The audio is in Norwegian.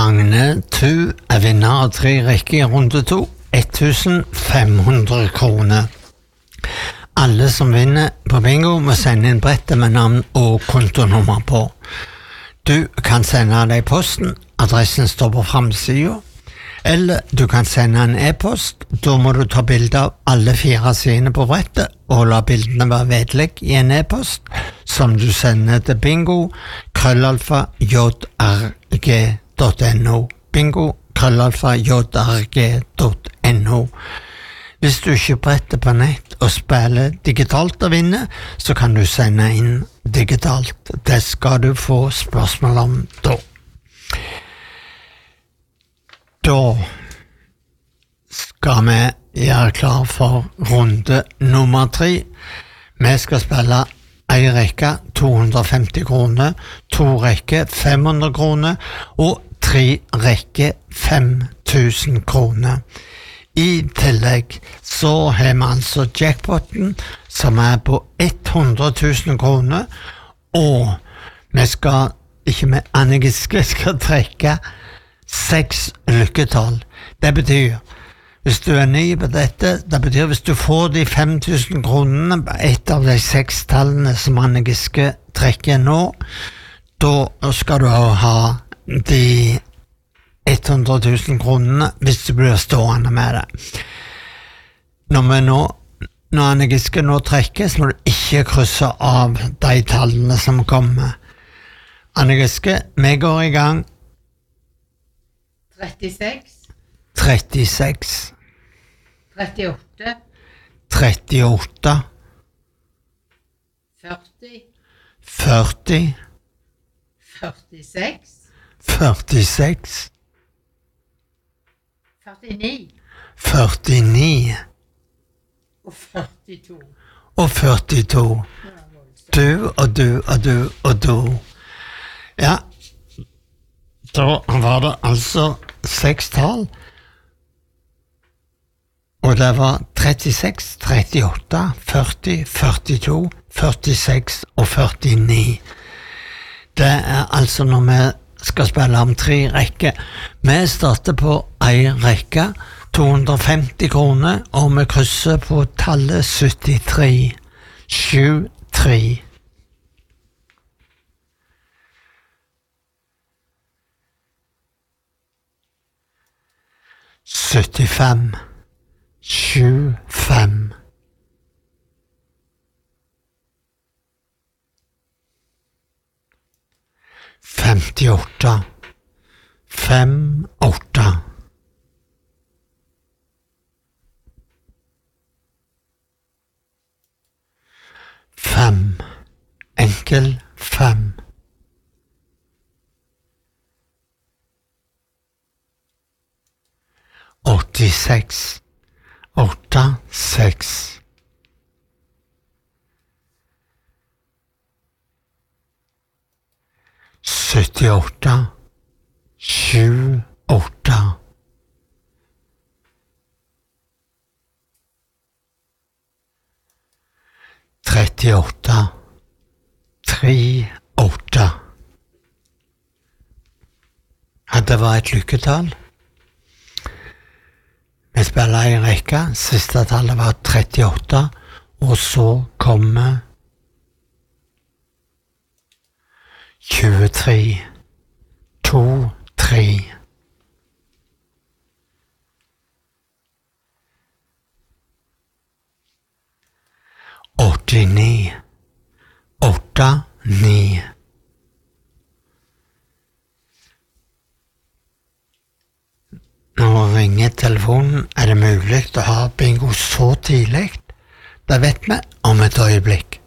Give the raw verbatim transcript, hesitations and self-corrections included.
Magne Tu er vinner av tre rekker i runde to, femten hundre kroner. Alle som vinner på bingo må sende inn brettet med navn og kontonummer på. Du kan sende det i posten, adressen står på framsiden, eller du kan sende en e-post. Da må du ta bilde av alle fire sidene på brettet og la bildene være vedlegg i en e-post som du sender til bingo krøllalfa jrg dot no. Bingo krøllalfa jrg dot no. Hvis du ikke bretter på nett og spiller digitalt og vinner, så kan du sende inn digitalt. Det skal du få spørsmål om da. Da skal vi gjøre klar for runde nummer tre. Vi skal spille en rekke to hundre og femti kroner, to rekke fem hundre kroner og tre rekke fem tusen kroner. I tillegg så har vi altså jackpoten som er på hundre tusen kroner, og vi skal, ikke med Anne Giske, skal trekke seks lykketall. Det betyr, hvis du er ny på dette, det betyr hvis du får de fem tusen kronene på et av de seks tallene som Anne Giske trekker nå, da skal du ha de hundre tusen kronene hvis du blir stående med det. Når vi nå, når Anne Giske nå trekker, så må du ikke krysse av de tallene som kommer. Anne Giske, vi går i gang. trettiseks trettiseks trettiåtte trettiåtte førti førti førtiseks førtiseks førtini førtini og førtito. og førtito. Du og du og du og du. Ja, da var det altså seks tall, og det var trettiseks, trettiåtte, førti, førtito, førtiseks og førtini. Det er altså når vi skal spille om tre rekker. Vi starter på en rekke, to hundre og femti kroner, og vi krysser på tallet syttitre, sju tre. syttifem, sju fem. femtiåtte, fem åtte. Fem, enkel fem. åttiseks, åtte, seks. syttiåtte, sju, åtte. trettiåtte, tre, åtte. Det var et lykketall. Vi spiller i rekke, siste tallet var trettiåtte, og så kommer tjuetre, to, tre. åttini, åtte, ni. Når ringer telefonen, er det mulig å ha bingo så tidlig? Det vet vi om et øyeblikk.